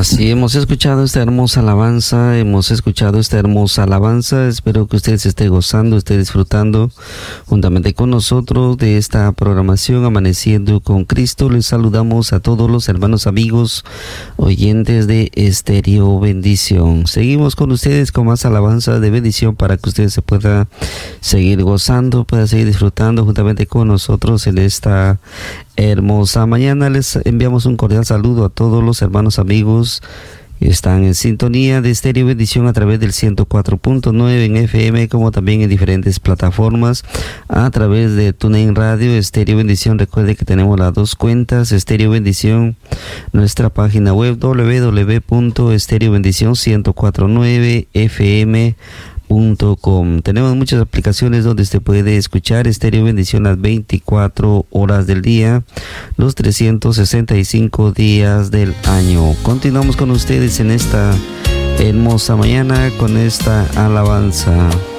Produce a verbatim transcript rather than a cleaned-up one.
Así hemos escuchado esta hermosa alabanza, hemos escuchado esta hermosa alabanza. Espero que usted se esté gozando, esté disfrutando juntamente con nosotros de esta programación Amaneciendo con Cristo. Les saludamos a todos los hermanos amigos oyentes de Estéreo Bendición. Seguimos con ustedes con más alabanza de bendición para que usted se pueda seguir gozando, pueda seguir disfrutando juntamente con nosotros en esta hermosa mañana. Les enviamos un cordial saludo a todos los hermanos amigos que están en sintonía de Estéreo Bendición a través del ciento cuatro punto nueve en F M, como también en diferentes plataformas a través de TuneIn Radio, Estéreo Bendición. Recuerde que tenemos las dos cuentas, Estéreo Bendición, nuestra página web doble u doble u doble u punto estéreo bendición ciento cuatro punto nueve F M punto com. Tenemos muchas aplicaciones donde usted puede escuchar Estéreo Bendición las veinticuatro horas del día, los trescientos sesenta y cinco días del año. Continuamos con ustedes en esta hermosa mañana con esta alabanza.